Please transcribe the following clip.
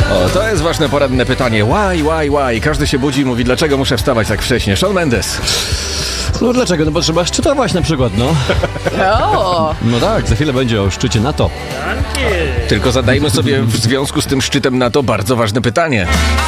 O, to jest ważne poranne pytanie. Why? Każdy się budzi i mówi, dlaczego muszę wstawać tak wcześnie? Shawn Mendes. No dlaczego? No bo trzeba szczytować na przykład, no. O! No tak, za chwilę będzie o szczycie NATO. Tylko zadajmy sobie w związku z tym szczytem NATO bardzo ważne pytanie.